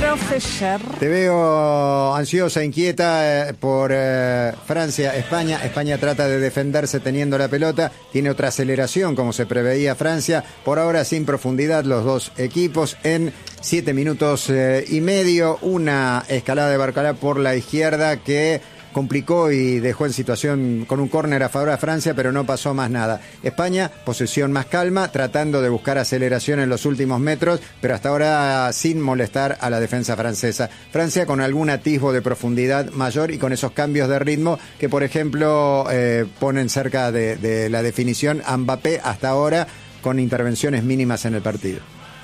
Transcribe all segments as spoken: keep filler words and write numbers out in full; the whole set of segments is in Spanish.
Profesor. Te veo ansiosa, inquieta eh, por eh, Francia, España. España trata de defenderse teniendo la pelota. Tiene otra aceleración, como se preveía Francia. Por ahora sin profundidad los dos equipos. En siete minutos eh, y medio, una escalada de Barcalá por la izquierda que complicó y dejó en situación con un córner a favor de Francia, pero no pasó más nada. España, posesión más calma, tratando de buscar aceleración en los últimos metros, pero hasta ahora sin molestar a la defensa francesa. Francia con algún atisbo de profundidad mayor y con esos cambios de ritmo que, por ejemplo, eh, ponen cerca de, de la definición a Mbappé hasta ahora con intervenciones mínimas en el partido.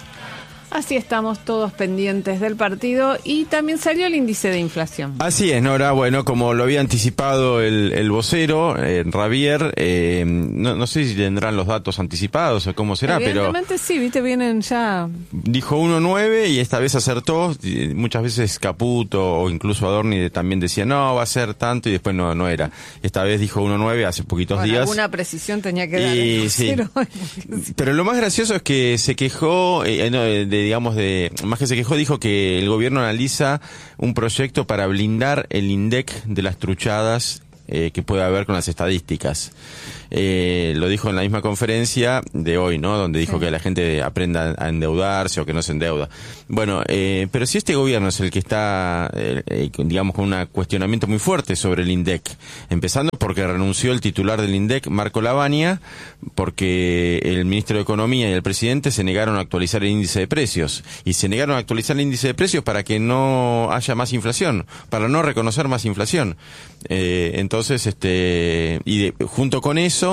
Así estamos todos pendientes del partido y también salió el índice de inflación. Así es, Nora. Bueno, como lo había anticipado el, el vocero, eh, Ravier, eh, no, no sé si tendrán los datos anticipados o cómo será, pero... Evidentemente sí, viste, vienen ya... Dijo uno coma nueve y esta vez acertó. Muchas veces Caputo o incluso Adorni también decía, no, va a ser tanto y después no, no era. Esta vez dijo uno coma nueve hace poquitos bueno, días. Alguna precisión tenía que dar. Y, sí. Pero lo más gracioso es que se quejó eh, no, de digamos, de más que se quejó, dijo que el gobierno analiza un proyecto para blindar el INDEC de las truchadas eh, que puede haber con las estadísticas. Eh, lo dijo en la misma conferencia de hoy, ¿no? Donde dijo sí. que la gente aprenda a endeudarse o que no se endeuda. Bueno, eh, pero si este gobierno es el que está, eh, eh, digamos, con un cuestionamiento muy fuerte sobre el INDEC, empezando porque renunció el titular del INDEC, Marco Lavagna, porque el ministro de Economía y el presidente se negaron a actualizar el índice de precios. Y se negaron a actualizar el índice de precios para que no haya más inflación, para no reconocer más inflación. Eh, entonces, este, y de, junto con eso,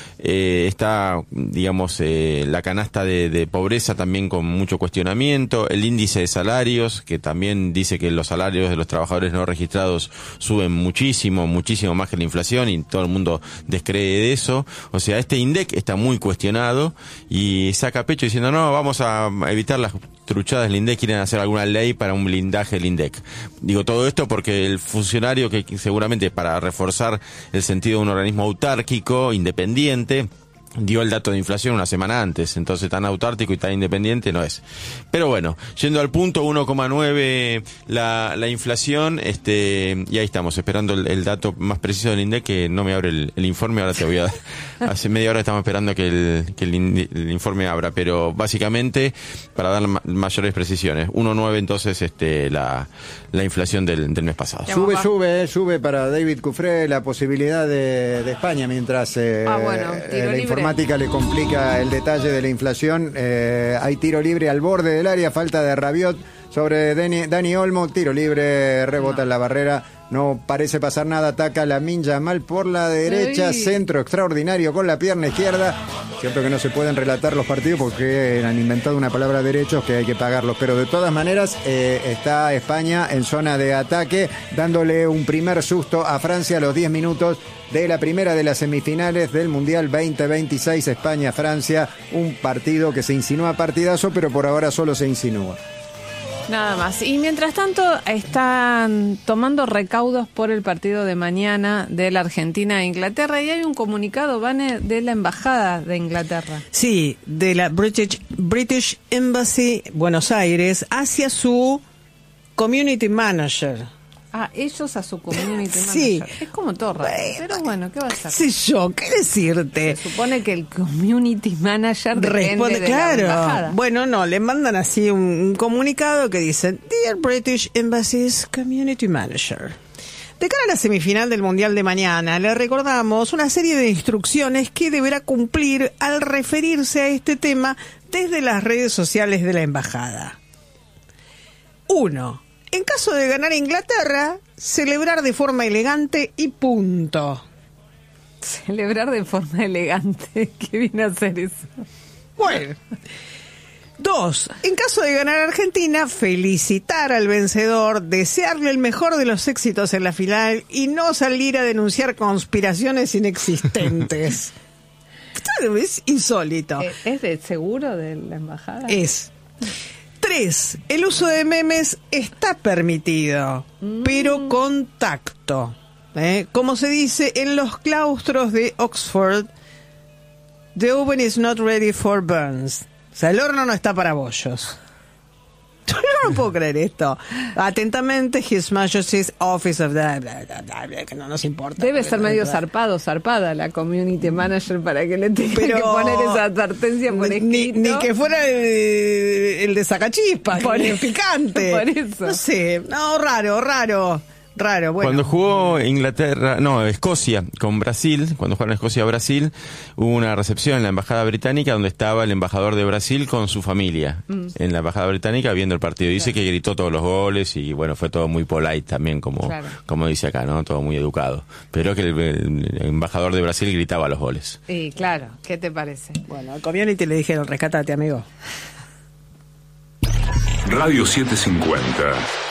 Eh, está, digamos, eh, la canasta de, de pobreza también con mucho cuestionamiento, el índice de salarios, que también dice que los salarios de los trabajadores no registrados suben muchísimo, muchísimo más que la inflación y todo el mundo descree de eso. O sea, este INDEC está muy cuestionado y saca pecho diciendo, no, vamos a evitar las truchadas del INDEC, quieren hacer alguna ley para un blindaje del INDEC. Digo todo esto porque el funcionario que seguramente para reforzar el sentido de un organismo autárquico, independiente, dio el dato de inflación una semana antes, entonces tan autárquico y tan independiente no es. Pero bueno, yendo al punto, uno coma nueve la, la inflación, este, y ahí estamos, esperando el, el dato más preciso del INDEC, que no me abre el, el informe, ahora te voy a dar. Hace media hora estamos esperando que el, que el, el informe abra, pero básicamente, para dar ma- mayores precisiones, uno coma nueve entonces este, la, la inflación del, del mes pasado. Sube, sube, eh, sube para David Cufré la posibilidad de, de España, mientras eh, ah, bueno, eh, la informática le complica el detalle de la inflación. Eh, hay tiro libre al borde del área, falta de Rabiot sobre Dani, Dani Olmo, tiro libre, rebota no. en la barrera. No parece pasar nada, ataca Lamine Yamal por la derecha, sí. Centro extraordinario con la pierna izquierda. Cierto que no se pueden relatar los partidos porque han inventado una palabra derechos que hay que pagarlos, pero de todas maneras eh, está España en zona de ataque, dándole un primer susto a Francia a los diez minutos de la primera de las semifinales del Mundial veinte veintiséis, España-Francia, un partido que se insinúa partidazo, pero por ahora solo se insinúa. Nada más. Y mientras tanto están tomando recaudos por el partido de mañana de la Argentina e Inglaterra y hay un comunicado, Vane, de la Embajada de Inglaterra. Sí, de la British, British Embassy Buenos Aires hacia su Community Manager. Ah, ellos a su community manager. Sí. Es como todo raro. Pero bueno, ¿qué va a ser? Sí, yo, ¿qué decirte? Se supone que el community manager depende responde, de claro. la embajada. Bueno, no, le mandan así un, un comunicado que dice Dear British Embassy's Community Manager. De cara a la semifinal del Mundial de mañana, le recordamos una serie de instrucciones que deberá cumplir al referirse a este tema desde las redes sociales de la embajada. Uno. En caso de ganar Inglaterra, celebrar de forma elegante y punto. Celebrar de forma elegante. ¿Qué viene a hacer eso? Bueno. Dos. En caso de ganar Argentina, felicitar al vencedor, desearle el mejor de los éxitos en la final y no salir a denunciar conspiraciones inexistentes. Esto es insólito. ¿Es de seguro de la embajada? Es. Tres, el uso de memes está permitido, mm. pero con tacto. ¿eh? Como se dice en los claustros de Oxford, the oven is not ready for burns. O sea, el horno no está para bollos. El horno no puedo creer esto. Atentamente, His Majesty's Office of the... Bla, bla, bla, bla, que no nos importa. Debe ser medio bla. zarpado, zarpada la community manager para que le tenga Pero que poner esa advertencia por ni, escrito. ni que fuera el, el de Sacachispas, Por el eso, picante. por eso. No sé, no, raro, raro, raro. Bueno. Cuando jugó Inglaterra, no, Escocia con Brasil, cuando jugaron Escocia-Brasil, hubo una recepción en la embajada británica donde estaba el embajador de Brasil con su familia mm. en la embajada británica viendo el partido. Dice claro. que gritó todos los goles y bueno, fue todo muy polite también, como, claro. como dice acá, ¿no? Todo muy educado. Pero que el, el embajador de Brasil gritaba los goles. Y claro, ¿qué te parece? Bueno, al community le dijeron, rescátate, amigo. Radio setecientos cincuenta.